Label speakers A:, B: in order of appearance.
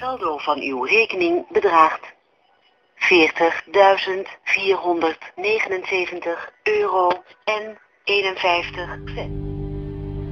A: saldo van uw rekening bedraagt €40.479 en 51 cent.